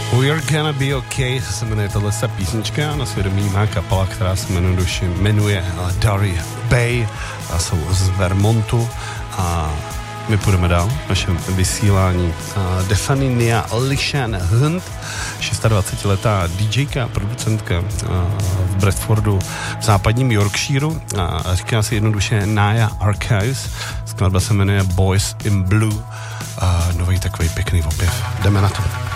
We're Gonna Be Okay se jmenuje tato písnička, na svědomí má kapela, která se jmenuje Dari Bay a jsou z Vermontu a my půjdeme dál v našem vysílání. Defaninia Lishan Hunt, 26letá DJka, producentka v Bradfordu v západním Yorkshireu a říká si jednoduše Naya Archives. Skladba se jmenuje Boys in Blue. Nový takový pěkný opěv. Jdeme na to.